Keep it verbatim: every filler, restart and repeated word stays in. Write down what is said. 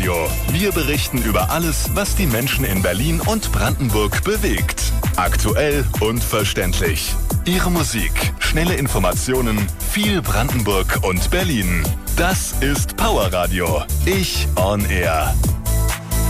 Radio. Wir berichten über alles, was die Menschen in Berlin und Brandenburg bewegt. Aktuell und verständlich. Ihre Musik, schnelle Informationen, viel Brandenburg und Berlin. Das ist Power Radio. Ich on Air.